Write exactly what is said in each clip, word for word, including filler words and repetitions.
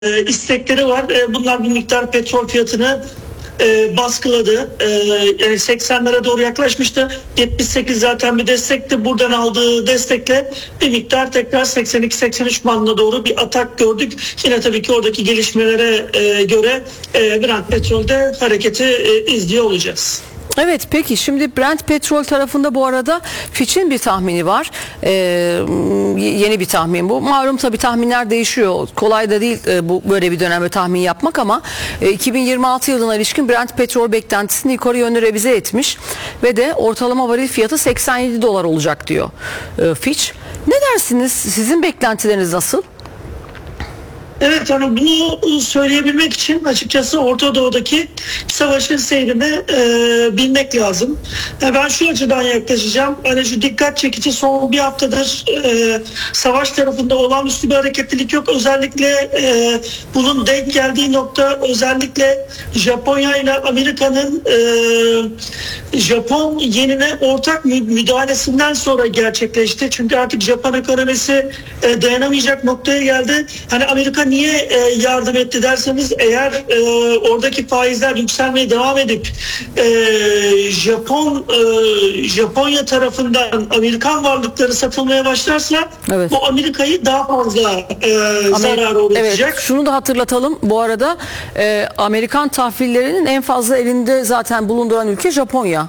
e, istekleri var. E, bunlar bir miktar petrol fiyatını e, baskıladı. E, yani seksenlere doğru yaklaşmıştı. yetmiş sekiz zaten bir destekti. Buradan aldığı destekle bir miktar tekrar seksen iki seksen üç bandına doğru bir atak gördük. Yine tabii ki oradaki gelişmelere e, göre e, Brent petrolde hareketi e, izliyor olacağız. Evet, peki şimdi Brent petrol tarafında bu arada Fitch'in bir tahmini var. Ee, yeni bir tahmin bu. Malum tabii tahminler değişiyor. Kolay da değil e, bu böyle bir dönemde tahmin yapmak ama e, iki bin yirmi altı yılına ilişkin Brent petrol beklentisini yukarı yönlü revize etmiş ve de ortalama varil fiyatı seksen yedi dolar olacak diyor e, Fitch. Ne dersiniz? Sizin beklentileriniz nasıl? Evet, hani bunu söyleyebilmek için açıkçası Orta Doğu'daki savaşın seyrini e, bilmek lazım. E, ben şu açıdan yaklaşacağım. Hani şu dikkat çekici son bir haftadır e, savaş tarafında olağanüstü bir hareketlilik yok. Özellikle e, bunun denk geldiği nokta özellikle Japonya ile Amerika'nın e, Japon yenine ortak müdahalesinden sonra gerçekleşti. Çünkü artık Japon ekonomisi e, dayanamayacak noktaya geldi. Hani Amerika niye e, yardım etti derseniz, eğer e, oradaki faizler yükselmeye devam edip e, Japon e, Japonya tarafından Amerikan varlıkları satılmaya başlarsa evet, bu Amerika'yı daha fazla e, zarara uğratacak. Evet, şunu da hatırlatalım bu arada, e, Amerikan tahvillerinin en fazla elinde zaten bulunduran ülke Japonya.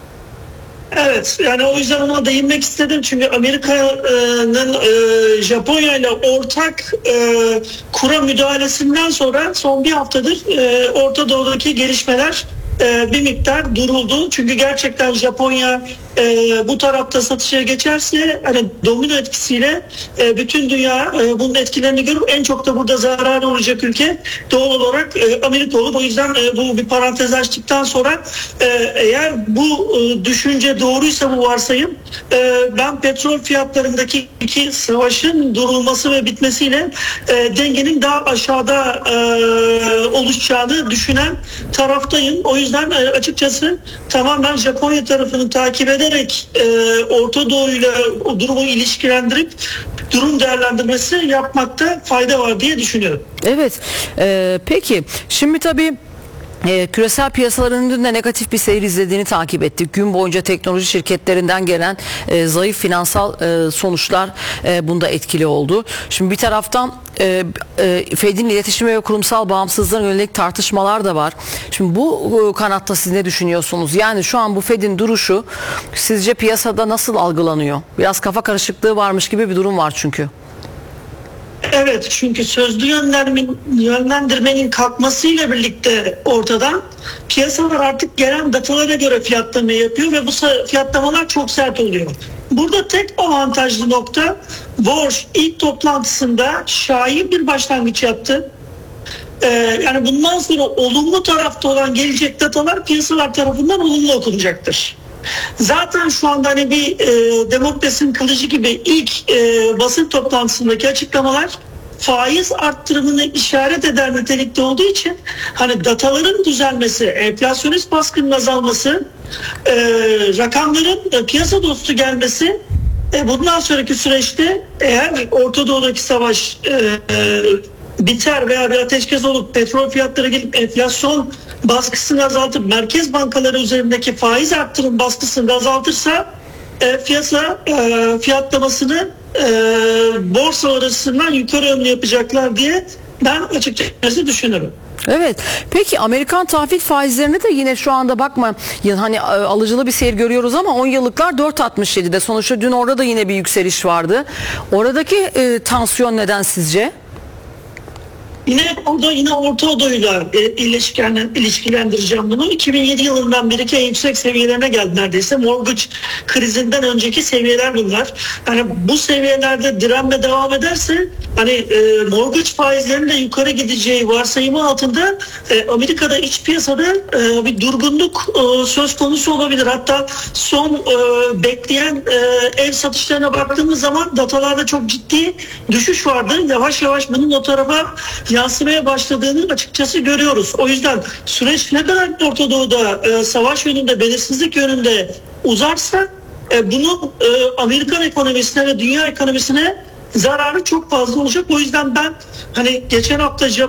Evet, yani o yüzden ona değinmek istedim çünkü Amerika'nın e, Japonya ile ortak e, kura müdahalesinden sonra son bir haftadır e, Orta Doğu'daki gelişmeler e, bir miktar duruldu. Çünkü gerçekten Japonya e, bu tarafta satışa geçerse hani domino etkisiyle e, bütün dünya e, bunun etkilerini görüp en çok da burada zarar olacak ülke doğal olarak e, Amerika olur. O yüzden e, bu bir parantez açtıktan sonra e, eğer bu e, düşünce doğruysa, bu varsayım, e, ben petrol fiyatlarındaki iki savaşın durulması ve bitmesiyle e, dengenin daha aşağıda e, oluşacağını düşünen taraftayım. O yüzden e, açıkçası tamamen Japonya tarafını takip ederek e, Orta Doğu ile o durumu ilişkilendirip durum değerlendirmesi yapmakta fayda var diye düşünüyorum. Evet, e, peki şimdi tabii E, küresel piyasaların da negatif bir seyir izlediğini takip ettik. Gün boyunca teknoloji şirketlerinden gelen e, zayıf finansal e, sonuçlar e, bunda etkili oldu. Şimdi bir taraftan e, e, Fed'in iletişim ve kurumsal bağımsızlığına yönelik tartışmalar da var. Şimdi bu e, kanatta siz ne düşünüyorsunuz? Yani şu an bu Fed'in duruşu sizce piyasada nasıl algılanıyor? Biraz kafa karışıklığı varmış gibi bir durum var çünkü. Evet, çünkü sözlü yönlendirmenin kalkmasıyla birlikte ortadan piyasalar artık gelen datalara göre fiyatlama yapıyor ve bu fiyatlamalar çok sert oluyor. Burada tek avantajlı nokta, Borç ilk toplantısında şahin bir başlangıç yaptı. Ee, yani bundan sonra olumlu tarafta olan gelecek datalar piyasalar tarafından olumlu okunacaktır. Zaten şu anda hani bir e, demokrasinin kılıcı gibi ilk e, basın toplantısındaki açıklamalar faiz arttırımını işaret eder nitelikte olduğu için hani dataların düzelmesi, enflasyonist baskının azalması, e, rakamların e, piyasa dostu gelmesi, e, bundan sonraki süreçte eğer Orta Doğu'daki savaş e, e, biter veya bir ateşkes olup petrol fiyatları gelip enflasyon baskısını azaltıp merkez bankaları üzerindeki faiz arttırım baskısını azaltırsa e, piyasa e, fiyatlamasını e, borsa arasından yukarı yönlü yapacaklar diye ben açıkçası düşünüyorum. Evet. Peki Amerikan tahvil faizlerine de yine şu anda bakma hani alıcılı bir seyir görüyoruz ama on yıllıklar dört virgül altmış yedi'de. Sonuçta dün orada da yine bir yükseliş vardı. Oradaki e, tansiyon neden sizce? Yine orada yine Orta Doğu'yla ilişkilendireceğim bunu. iki bin yedi yılından beri en yüksek seviyelerine geldi neredeyse. Mortgage krizinden önceki seviyeler bunlar. Yani bu seviyelerde direnme devam ederse hani e, mortgage faizlerinin de yukarı gideceği varsayımı altında e, Amerika'da iç piyasada e, bir durgunluk e, söz konusu olabilir. Hatta son e, bekleyen e, ev satışlarına baktığımız zaman datalarda çok ciddi düşüş vardı. Yavaş yavaş bunun o tarafa yansımaya başladığını açıkçası görüyoruz. O yüzden süreç ne kadar Orta Doğu'da e, savaş yönünde, belirsizlik yönünde uzarsa e, bunu e, Amerikan ekonomisine ve dünya ekonomisine zararı çok fazla olacak. O yüzden ben hani geçen hafta